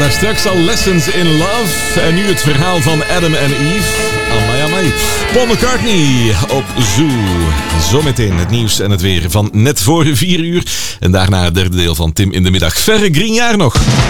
Daar straks al Lessons in Love. En nu het verhaal van Adam en Eve. Amai, amai. Paul McCartney op Zoo. Zometeen het nieuws en het weer van net voor 4 uur. En daarna het derde deel van Tim in de Middag. Verre Green jaar nog.